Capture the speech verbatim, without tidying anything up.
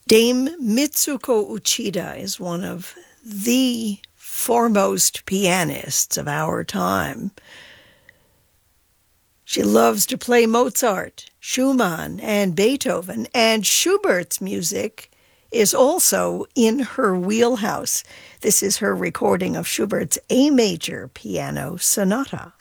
Dame Mitsuko Uchida is one of the foremost pianists of our time. She loves to play Mozart, Schumann, and Beethoven, and Schubert's music is also in her wheelhouse. This is her recording of Schubert's A major piano sonata.